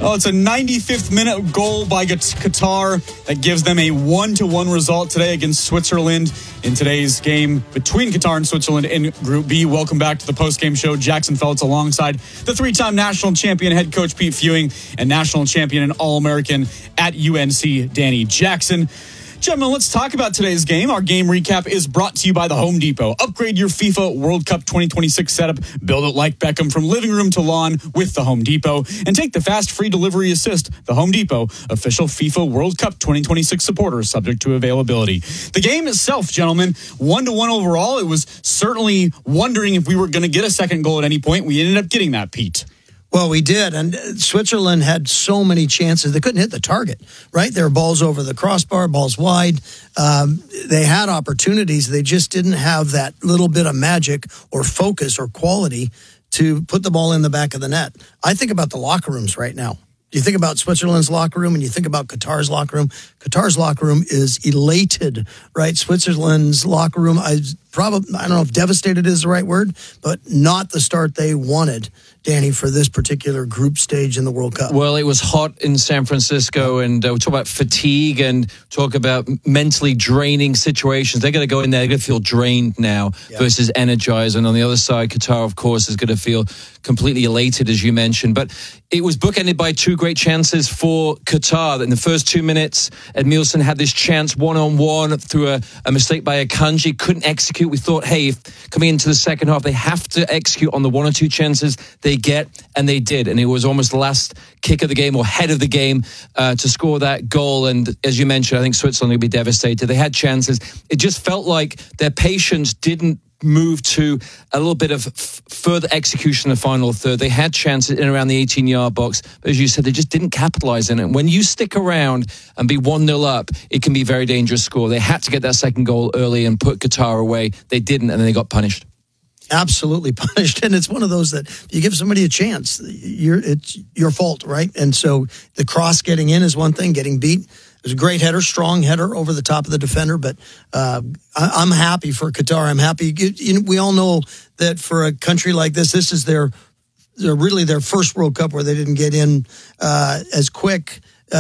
Oh, it's a 95th minute goal by Qatar that gives them a 1-1 result today against Switzerland in today's game between Qatar and Switzerland in Group B. Welcome back to the post-game show. Jackson Feltz alongside the three-time national champion head coach Pete Fewing and national champion and All-American at UNC, Danny Jackson. Gentlemen, let's talk about today's game. Our game recap is brought to you by the Home Depot. Upgrade your FIFA World Cup 2026 setup. Build it like Beckham from living room to lawn with the Home Depot. And take the fast free delivery assist. The Home Depot, official FIFA World Cup 2026 supporter, subject to availability. The game itself, gentlemen, 1-1 overall. It was certainly wondering if we were going to get a second goal at any point. We ended up getting that, Pete. Well, we did, and Switzerland had so many chances. They couldn't hit the target, right? There were balls over the crossbar, balls wide. They had opportunities. They just didn't have that little bit of magic or focus or quality to put the ball in the back of the net. I think about the locker rooms right now. You think about Switzerland's locker room and you think about Qatar's locker room. Qatar's locker room is elated, right? Switzerland's locker room, I don't know if devastated is the right word, but not the start they wanted, Danny, for this particular group stage in the World Cup. Well, it was hot in San Francisco, and we talk about fatigue and talk about mentally draining situations. They're going to go in there, they're going to feel drained now versus energized. And on the other side, Qatar, of course, is going to feel completely elated, as you mentioned. But it was bookended by two great chances for Qatar. In the first 2 minutes, Edmilson had this chance one-on-one through a mistake by Akanji, couldn't execute. We thought, hey, coming into the second half, they have to execute on the one or two chances they get, and they did. And it was almost the last kick of the game or head of the game to score that goal. And as you mentioned, I think Switzerland would be devastated. They had chances. It just felt like their patience didn't move to a little bit of further execution in the final third. They had chances in around the 18-yard box, but as you said, they just didn't capitalize on it. When you stick around and be 1-0 up, it can be a very dangerous score. They had to get that second goal early and put Qatar away. They didn't, and then they got punished. Absolutely punished. And it's one of those that you give somebody a chance, it's your fault, right? And so the cross getting in is one thing, getting beat. It was a great header, strong header over the top of the defender, but I'm happy for Qatar. I'm happy. We all know that for a country like this is their really their first World Cup where they didn't get in as quick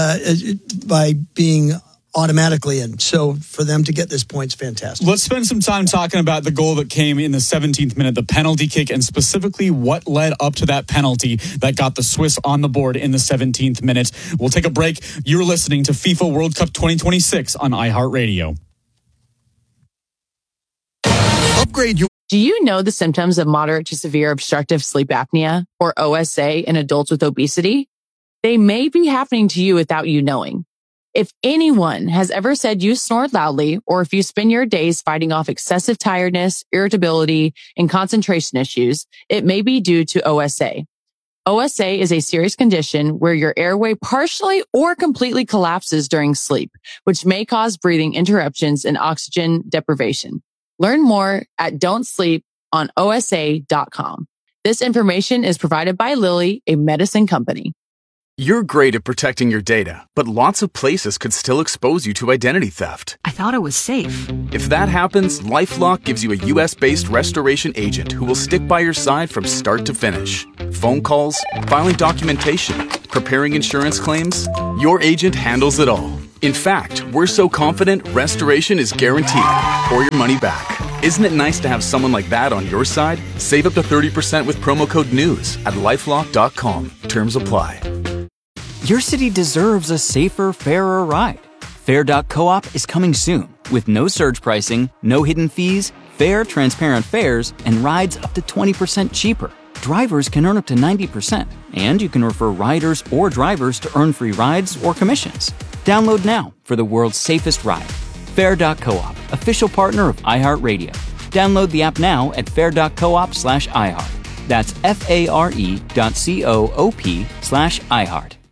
by being automatically in. So for them to get this point's fantastic. Let's spend some time talking about the goal that came in the 17th minute, the penalty kick, and specifically what led up to that penalty that got the Swiss on the board in the 17th minute. We'll take a break. You're listening to FIFA World Cup 2026 on iHeartRadio. Upgrade your... Do you know the symptoms of moderate to severe obstructive sleep apnea, or OSA, in adults with obesity? They may be happening to you without you knowing. If anyone has ever said you snore loudly, or if you spend your days fighting off excessive tiredness, irritability, and concentration issues, it may be due to OSA. OSA is a serious condition where your airway partially or completely collapses during sleep, which may cause breathing interruptions and oxygen deprivation. Learn more at don'tsleeponosa.com. This information is provided by Lilly, a medicine company. You're great at protecting your data, but lots of places could still expose you to identity theft. I thought it was safe. If that happens, LifeLock gives you a U.S.-based restoration agent who will stick by your side from start to finish. Phone calls, filing documentation, preparing insurance claims, your agent handles it all. In fact, we're so confident restoration is guaranteed or your money back. Isn't it nice to have someone like that on your side? Save up to 30% with promo code NEWS at LifeLock.com. Terms apply. Your city deserves a safer, fairer ride. Fair.coop is coming soon with no surge pricing, no hidden fees, fair, transparent fares, and rides up to 20% cheaper. Drivers can earn up to 90%, and you can refer riders or drivers to earn free rides or commissions. Download now for the world's safest ride. Fair.coop, official partner of iHeartRadio. Download the app now at fair.coop/iHeart. That's FARE.coop/iHeart.